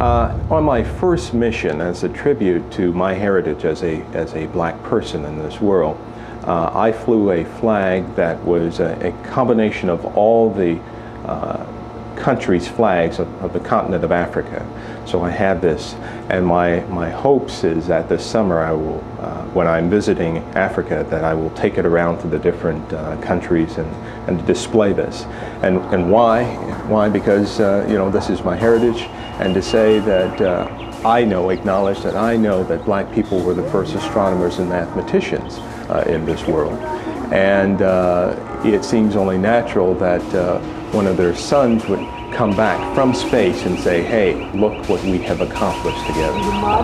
On my first mission, as a tribute to my heritage as a black person in this world, I flew a flag that was a combination of all the countries' flags of the continent of Africa. So I have this, and my hopes is that this summer I will, when I'm visiting Africa, that I will take it around to the different countries and display this. And why? Why? Because this is my heritage, and to say that acknowledge that I know that black people were the first astronomers and mathematicians in this world. And it seems only natural that one of their sons would come back from space and say, hey, look what we have accomplished together.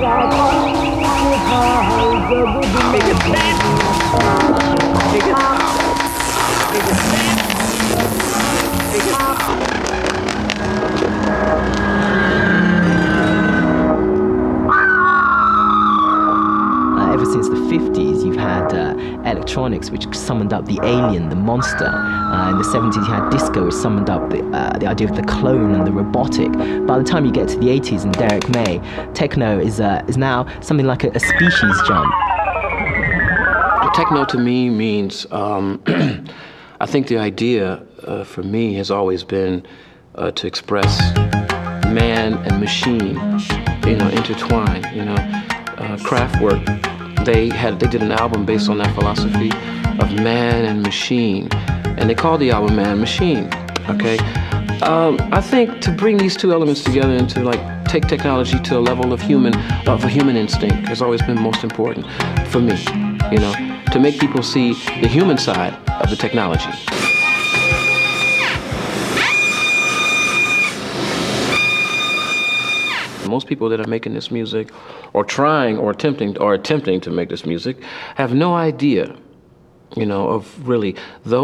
Ever since the 50s, you've had electronics, which summoned up the alien, the monster. In the 70s, you had disco, which summoned up the idea of the clone and the robotic. By the time you get to the 80s and Derek May, techno is now something like a species jump. Techno to me means, I think the idea for me has always been to express man and machine, intertwined, Kraftwerk. They did an album based on that philosophy of man and machine, and they called the album Man Machine. Okay, I think to bring these two elements together and to take technology to a level of a human instinct has always been most important for me. To make people see the human side of the technology. Most people that are making this music, or trying, or attempting to make this music, have no idea, of really those